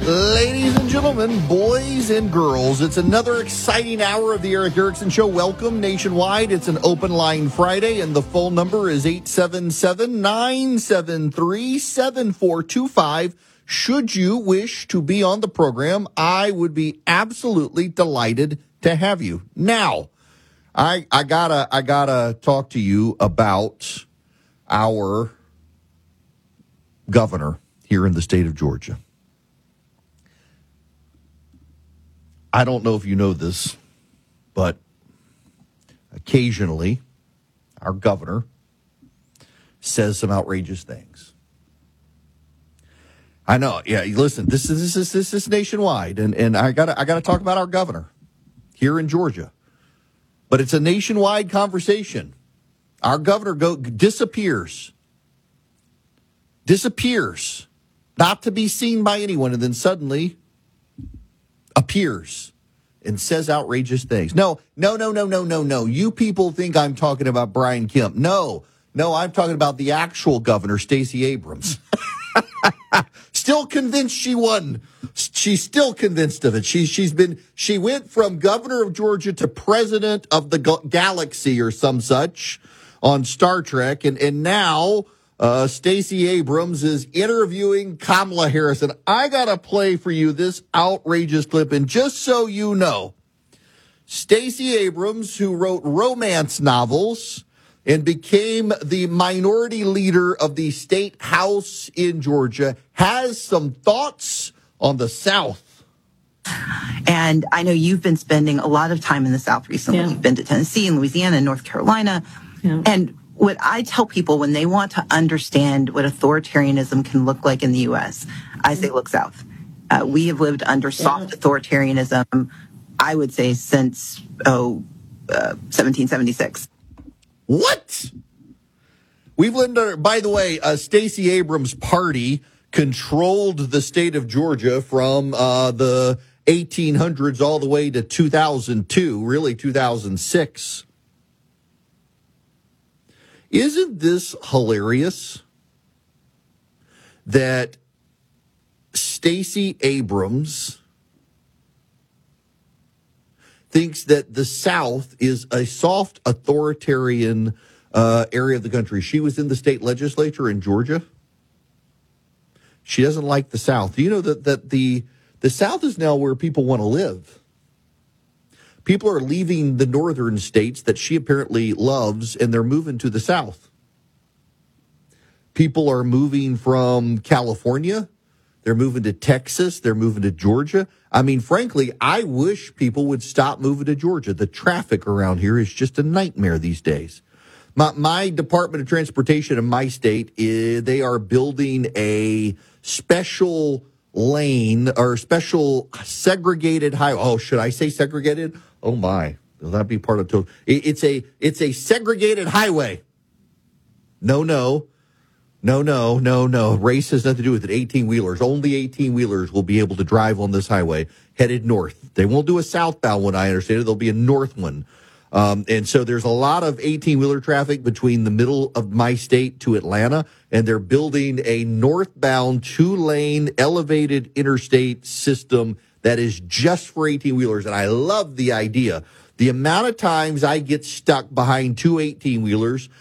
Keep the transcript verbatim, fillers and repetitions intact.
Ladies and gentlemen, boys and girls, it's another exciting hour of the Erick Erickson Show. Welcome nationwide. It's an open line Friday, and the phone number is eight seven seven, nine seven three, seven four two five. Should you wish to be on the program, I would be absolutely delighted to have you. Now, I I gotta I gotta talk to you about our governor here in the state of Georgia. I don't know if you know this, but occasionally our governor says some outrageous things. I know. Yeah, listen, this is this is this is nationwide, and, and I gotta I gotta talk about our governor here in Georgia. But it's a nationwide conversation. Our governor go disappears. Disappears. Not to be seen by anyone, and then suddenly appears and says outrageous things. No, no, no, no, no, no, no. You people think I'm talking about Brian Kemp. No, no, I'm talking about the actual governor, Stacey Abrams. Still convinced she won. She's still convinced of it. She, she's been, she went from governor of Georgia to president of the galaxy or some such on Star Trek. And, and now, Uh, Stacey Abrams is interviewing Kamala Harris, and I gotta play for you this outrageous clip. And just so you know, Stacey Abrams, who wrote romance novels and became the minority leader of the state house in Georgia, has some thoughts on the South. And I know you've been spending a lot of time in the South recently. Yeah. You've been to Tennessee and Louisiana and North Carolina. Yeah. And what I tell people when they want to understand what authoritarianism can look like in the U S, I say look south. Uh, we have lived under soft Yeah. authoritarianism, I would say, since, oh, uh, seventeen seventy-six. What? We've lived under, by the way, uh, Stacey Abrams' party controlled the state of Georgia from uh, the eighteen hundreds all the way to two thousand two, really two thousand six. Isn't this hilarious that Stacey Abrams thinks that the South is a soft authoritarian uh, area of the country? She was in the state legislature in Georgia. She doesn't like the South. Do you know that, that the, the South is now where people want to live? People are leaving the northern states that she apparently loves, and they're moving to the South. People are moving from California. They're moving to Texas. They're moving to Georgia. I mean, frankly, I wish people would stop moving to Georgia. The traffic around here is just a nightmare these days. My, my Department of Transportation in my state, is, they are building a special lane or special segregated highway. Oh, should I say segregated? Oh my, will that be part of total? It's a it's a segregated highway. No, no, no, no, no, no. Race has nothing to do with it. eighteen wheelers, only eighteen wheelers will be able to drive on this highway headed north. They won't do a southbound one, I understand it. There'll be a north one. Um, and so there's a lot of eighteen wheeler traffic between the middle of my state to Atlanta, and they're building a northbound two lane elevated interstate system that is just for eighteen wheelers. And I love the idea. The amount of times I get stuck behind two eighteen wheelers